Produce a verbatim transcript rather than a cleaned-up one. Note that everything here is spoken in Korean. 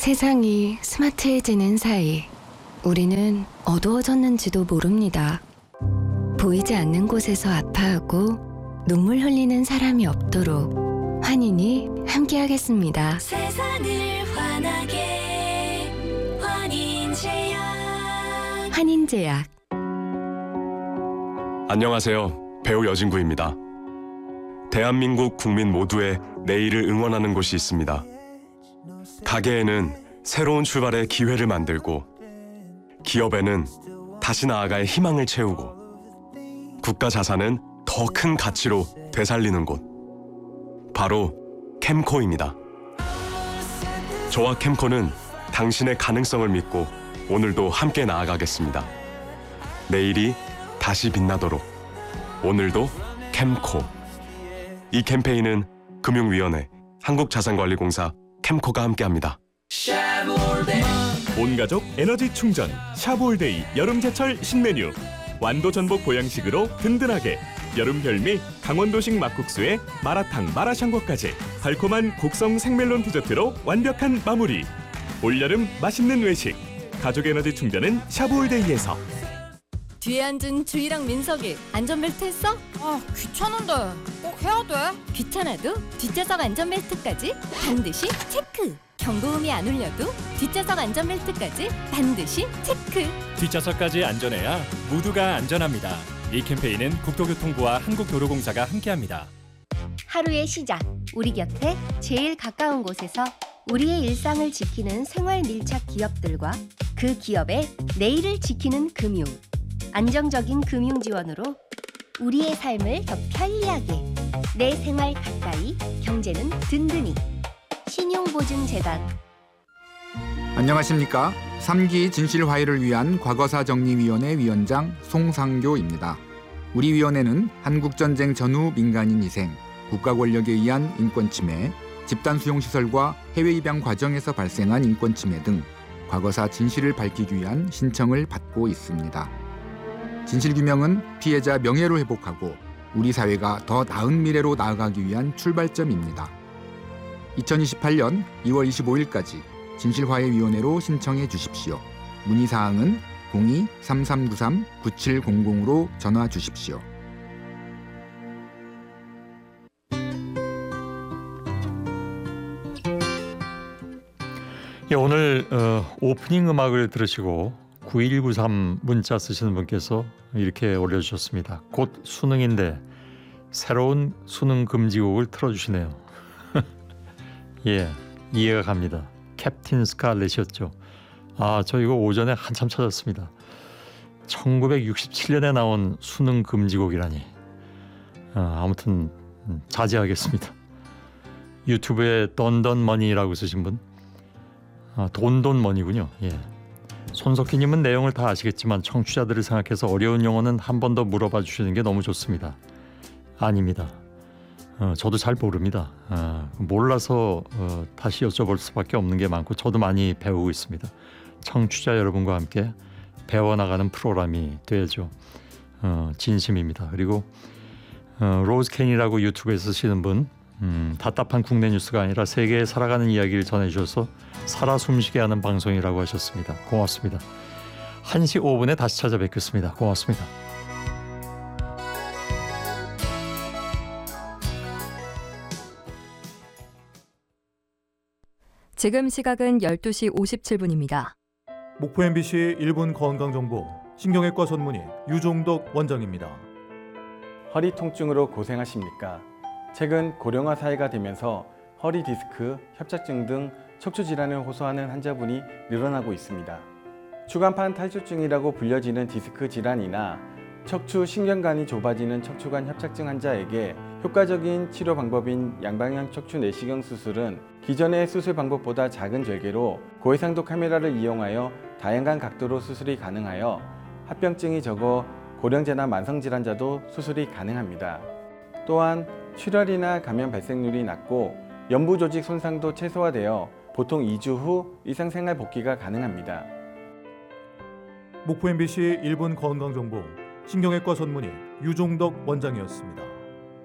세상이 스마트해지는 사이 우리는 어두워졌는지도 모릅니다. 보이지 않는 곳에서 아파하고 눈물 흘리는 사람이 없도록 환인이 함께하겠습니다. 세상을 환하게 환인제약. 환인제약. 안녕하세요. 배우 여진구입니다. 대한민국 국민 모두의 내일을 응원하는 곳이 있습니다. 가게에는 새로운 출발의 기회를 만들고, 기업에는 다시 나아갈 희망을 채우고, 국가 자산은 더 큰 가치로 되살리는 곳, 바로 캠코입니다. 저와 캠코는 당신의 가능성을 믿고 오늘도 함께 나아가겠습니다. 내일이 다시 빛나도록 오늘도 캠코. 이 캠페인은 금융위원회, 한국자산관리공사, 캠코가 함께합니다. 온가족 에너지 충전 샤브올데이 여름제철 신메뉴. 완도 전복 보양식으로 든든하게. 여름 별미 강원도식 막국수에 마라탕 마라샹궈까지 달콤한 곡성 생멜론 디저트로 완벽한 마무리. 올여름 맛있는 외식. 가족 에너지 충전은 샤브올데이에서. 뒤에 앉은 주희랑 민석이 안전벨트 했어? 아, 귀찮은데 꼭 해야 돼? 귀찮아도 뒷좌석 안전벨트까지 반드시 체크! 경고음이 안 울려도 뒷좌석 안전벨트까지 반드시 체크! 뒷좌석까지 안전해야 모두가 안전합니다. 이 캠페인은 국토교통부와 한국도로공사가 함께합니다. 하루의 시작, 우리 곁에 제일 가까운 곳에서 우리의 일상을 지키는 생활 밀착 기업들과 그 기업의 내일을 지키는 금융. 안정적인 금융 지원으로 우리의 삶을 더 편리하게, 내 생활 가까이, 경제는 든든히. 신용보증재단. 안녕하십니까. 삼 기 진실화해를 위한 과거사정리위원회 위원장 송상교입니다. 우리 위원회는 한국전쟁 전후 민간인 희생, 국가 권력에 의한 인권침해, 집단수용시설과 해외 입양 과정에서 발생한 인권침해 등 과거사 진실을 밝히기 위한 신청을 받고 있습니다. 진실규명은 피해자 명예를 회복하고 우리 사회가 더 나은 미래로 나아가기 위한 출발점입니다. 이천이십팔 년 이월 이십오일까지 진실화해위원회로 신청해 주십시오. 문의사항은 공이 삼삼구삼 구칠공공으로 전화 주십시오. 예, 오늘 어, 오프닝 음악을 들으시고 구일구삼 문자 쓰시는 분께서 이렇게 올려주셨습니다. 곧 수능인데 새로운 수능 금지곡을 틀어주시네요. 예, 이해가 갑니다. 캡틴 스칼렛이었죠. 아, 저 이거 오전에 한참 찾았습니다. 천구백육십칠 년에 나온 수능 금지곡이라니. 아, 아무튼 자제하겠습니다. 유튜브에 던던머니라고 쓰신 분, 아, 돈돈머니군요. 예. 손석희님은 내용을 다 아시겠지만 청취자들을 생각해서 어려운 용어는 한 번 더 물어봐 주시는 게 너무 좋습니다. 아닙니다. 어, 저도 잘 모릅니다. 어, 몰라서 어, 다시 여쭤볼 수밖에 없는 게 많고 저도 많이 배우고 있습니다. 청취자 여러분과 함께 배워나가는 프로그램이 되죠. 어, 진심입니다. 그리고 어, 로즈캔이라고 유튜브에 쓰시는 분, 음, 답답한 국내 뉴스가 아니라 세계에 살아가는 이야기를 전해주셔서 살아 숨쉬게 하는 방송이라고 하셨습니다. 고맙습니다. 한 시 오 분에 다시 찾아뵙겠습니다. 고맙습니다. 지금 시각은 열두 시 오십칠 분입니다. 목포 엠비씨 일 분 건강정보 신경외과 전문의 유종덕 원장입니다. 허리 통증으로 고생하십니까? 최근 고령화 사회가 되면서 허리 디스크, 협착증 등 척추 질환을 호소하는 환자분이 늘어나고 있습니다. 추간판 탈출증이라고 불려지는 디스크 질환이나 척추 신경관이 좁아지는 척추관 협착증 환자에게 효과적인 치료 방법인 양방향 척추 내시경 수술은 기존의 수술 방법보다 작은 절개로 고해상도 카메라를 이용하여 다양한 각도로 수술이 가능하여 합병증이 적어 고령자나 만성질환자도 수술이 가능합니다. 또한 출혈이나 감염 발생률이 낮고 연부 조직 손상도 최소화되어 보통 이 주 후 일상생활 복귀가 가능합니다. 목포 엠비씨 일 분 건강정보 신경외과 전문의 유종덕 원장이었습니다.